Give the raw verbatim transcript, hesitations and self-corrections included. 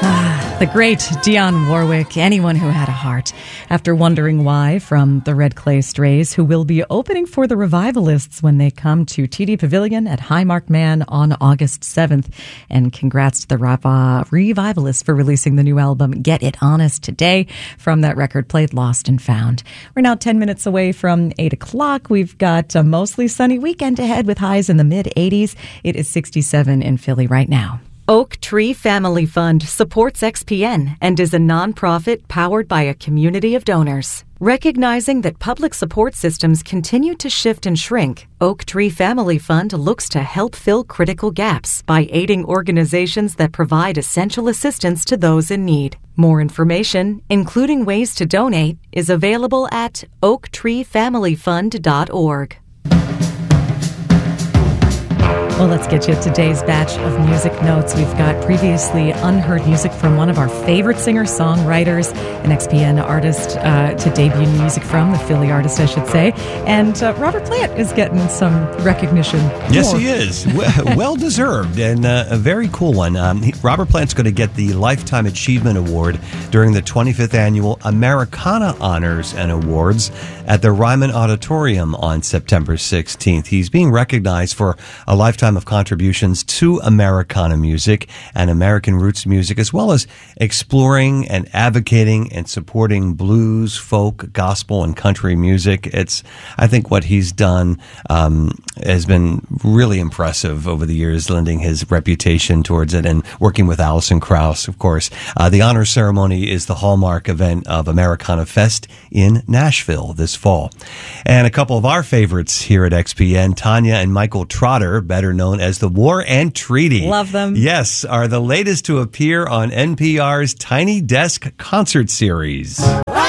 The great Dionne Warwick, Anyone Who Had a Heart. After wondering why, from the Red Clay Strays, who will be opening for the Revivalists when they come to T D Pavilion at Highmark Man on August seventh. And congrats to the Rev- Revivalists for releasing the new album Get It Honest today from that record played Lost and Found. We're now ten minutes away from eight o'clock. We've got a mostly sunny weekend ahead with highs in the mid eighties. It is sixty-seven in Philly right now. Oak Tree Family Fund supports X P N and is a nonprofit powered by a community of donors. Recognizing that public support systems continue to shift and shrink, Oak Tree Family Fund looks to help fill critical gaps by aiding organizations that provide essential assistance to those in need. More information, including ways to donate, is available at oak tree family fund dot org. Well, let's get you today's batch of music notes. We've got previously unheard music from one of our favorite singer-songwriters, an X P N artist uh, to debut music from, the Philly artist, I should say. And uh, Robert Plant is getting some recognition. Yes, more. he is. Well-deserved and uh, a very cool one. Um, he, Robert Plant's going to get the Lifetime Achievement Award during the twenty-fifth Annual Americana Honors and Awards at the Ryman Auditorium on September sixteenth. He's being recognized for a lifetime of contributions to Americana music and American roots music, as well as exploring and advocating and supporting blues, folk, gospel, and country music. It's, I think, what he's done um, has been really impressive over the years, lending his reputation towards it and working with Alison Krauss, of course. Uh, the honor ceremony is the hallmark event of Americana Fest in Nashville this fall. And a couple of our favorites here at X P N, Tanya and Michael Trotter, better known as the War and Treaty. Love them. Yes, are the latest to appear on N P R's Tiny Desk concert series.